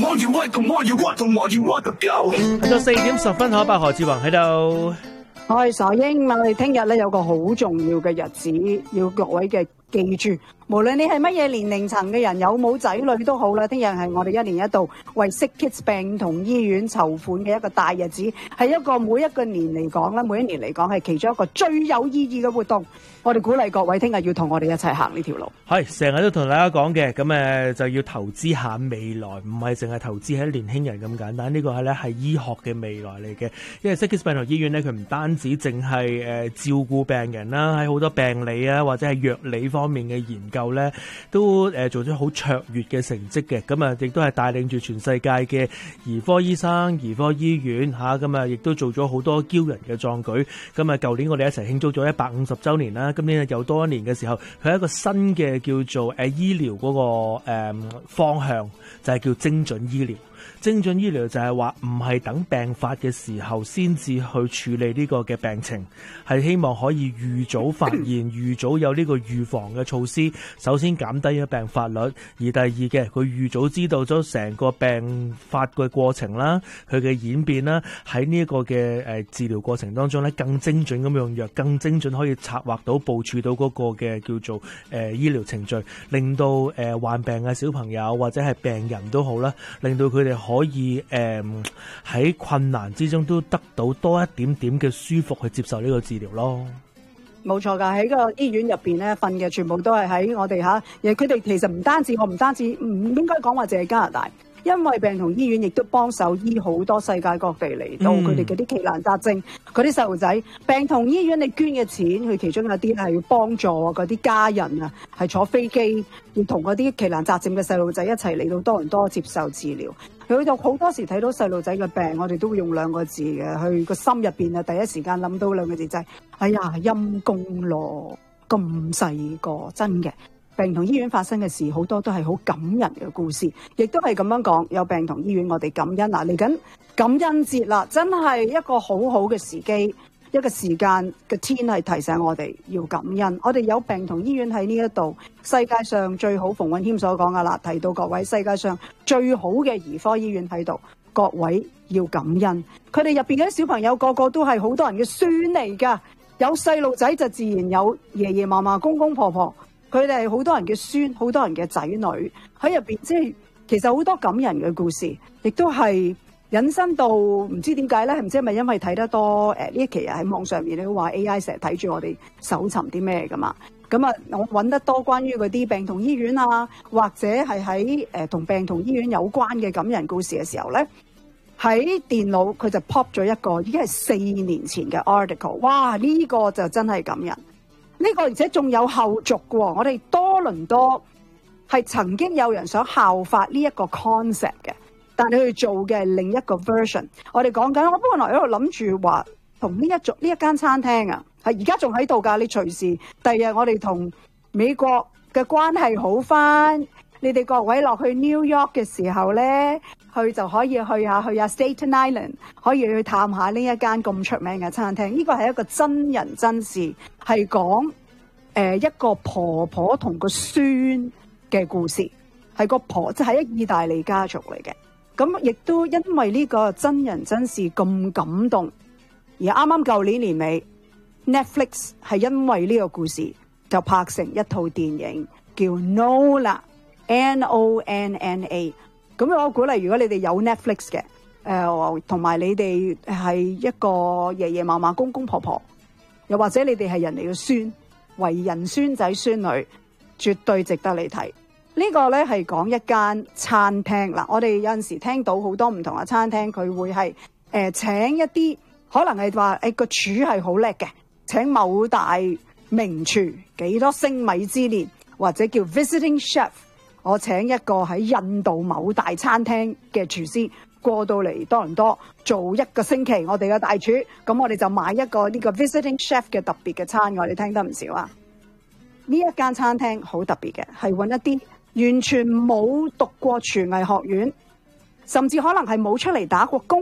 到4:10，可何志宏喺度。 我係傻英，我哋聽日咧有個好重要嘅日子，要各位嘅記住，無論你係乜嘢年齡層嘅人，有冇仔女都好啦。聽日係我哋一年一度為 Sick Kids 病童醫院籌款嘅一個大日子，係一個每一年嚟講係其中一個最有意義嘅活動。我哋鼓勵各位聽日要同我哋一齊行呢條路。 係成日都同大家講嘅，咁就要投資下未來，唔係淨係投資喺年輕人咁簡單。呢個係醫學嘅未來嚟嘅，因為 Sick Kids 病童醫院咧，佢唔單止淨係照顧病人啦，喺好多病理啊或者係藥理方面嘅研究咧，都做咗好卓越嘅成績嘅。咁啊，亦都係帶領住全世界嘅兒科醫生、兒科醫院嚇，咁啊，亦都做咗好多驕人嘅壯舉。咁啊，舊年我哋一齊慶祝咗150週年啦。今年又多一年嘅時候，佢係一個新嘅叫做醫療嗰個方向，就係叫精準醫療。精準醫療就係話唔係等病發嘅時候先至去處理呢個嘅病情，係希望可以預早發現、預早有呢個預防嘅措施。首先減低咗病發率，而第二嘅佢預早知道咗成個病發嘅過程啦，佢嘅演變啦，喺呢一個嘅治療過程當中咧，更精準咁用藥，更精準可以策劃到部署到嗰個嘅叫做醫療程序，令到患病嘅小朋友或者係病人都好啦，令到佢哋可以喺困難之中都得到多一點點嘅舒服去接受呢個治療咯。 冇錯㗎，喺個醫院入邊咧瞓嘅全部都係喺我哋佢哋其實唔單止唔應該講話淨係加拿大，因為病童醫院亦都幫手醫好多世界各地嚟到佢哋嗰啲奇難雜症嗰啲細路仔。病童醫院你捐嘅錢，佢其中有啲係要幫助嗰啲家人啊，係坐飛機要同嗰啲奇難雜症嘅細路仔一齊嚟到多倫多接受治療。佢就好多時睇到細路仔嘅病，我哋都會用2個字嘅，佢個心入邊啊第一時間諗到2個字就係：哎呀陰公咯，咁細個。真嘅，病童醫院發生嘅事好多都係好感人嘅故事，亦都係咁樣講。有病童醫院我哋感恩嗱，嚟緊感恩節啦，真係一個好好嘅時機，一個時間嘅天係提醒我哋要感恩。我哋有病童醫院喺呢一度，世界上最好，馮允謙所講噶啦，提到各位世界上最好嘅兒科醫院喺度，各位要感恩。佢哋入邊嘅小朋友個個都係好多人嘅孫嚟噶，有細路仔就自然有爺爺嫲嫲、公公婆婆，佢哋係好多人嘅孫，好多人嘅仔女喺入邊，即係其實好多感人嘅故事，亦都係引申到唔知點解咧？唔知係咪因為睇得多呢一期喺網上面咧話 AI 成日睇住我哋搜尋啲咩噶嘛？咁啊，我揾得多關於嗰啲病童醫院啊，或者係喺同病童醫院有關嘅感人故事嘅時候咧，喺電腦佢就 pop 咗一個已經係4年前嘅 article。哇！呢個就真係感人，呢個而且仲有後續嘅喎。我哋多倫多係曾經有人想效法呢一個 concept 嘅。但係佢做嘅另一個 version， 我哋講緊，我本來喺度諗住話同呢一間餐廳啊，係而家仲喺度㗎。你隨時第日我哋同美國嘅關係好返，你哋各位落去 New York 嘅時候咧，去就可以去下 Staten Island， 可以去探下呢一間咁出名嘅餐廳。呢個係一個真人真事，係講一個婆婆同個孫嘅故事，係個婆即係一個意大利家族嚟嘅。咁亦都因為呢個真人真事咁感動，而啱啱舊年年尾 Netflix 係因為呢個故事就拍成一套電影叫 Nonna Nonna。咁我鼓勵如果你哋有 Netflix 嘅，同埋你哋係一個爺爺嫲嫲、公公婆婆，又或者你哋係人哋嘅孫，為人孫仔孫女，絕對值得你睇。呢個呢係講一間餐廳嗱，我哋有陣時聽到好多唔同嘅餐廳，佢會係請一啲可能係話個廚係好叻嘅，請某大名廚幾多星米芝蓮，或者叫 visiting chef。我請一個喺印度某大餐廳嘅廚師過到嚟多倫多做1個星期，我哋嘅大廚，咁我哋就買一個呢個 visiting chef 嘅特別嘅餐，我哋聽得唔少啊。呢一間餐廳好特別嘅，係揾一啲完全冇讀過廚藝學院，甚至可能係冇出嚟打過工